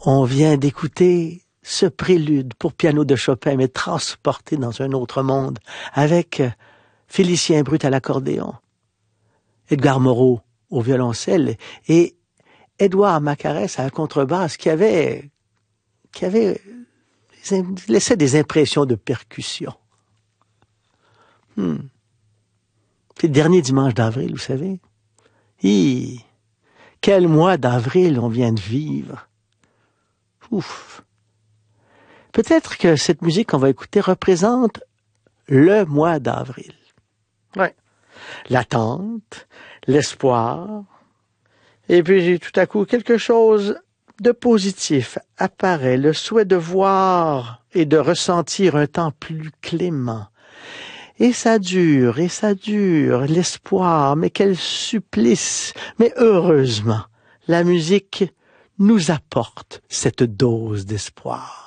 On vient d'écouter ce prélude pour piano de Chopin, mais transporté dans un autre monde, avec Félicien Brut à l'accordéon, Edgar Moreau au violoncelle et Édouard Macarès à la contrebasse qui laissait des impressions de percussion. C'est le dernier dimanche d'avril, vous savez. Quel mois d'avril on vient de vivre. Ouf. Peut-être que cette musique qu'on va écouter représente le mois d'avril. Ouais. L'attente, l'espoir, et puis tout à coup quelque chose de positif apparaît, le souhait de voir et de ressentir un temps plus clément. Et ça dure, l'espoir, mais quel supplice. Mais heureusement, la musique nous apporte cette dose d'espoir.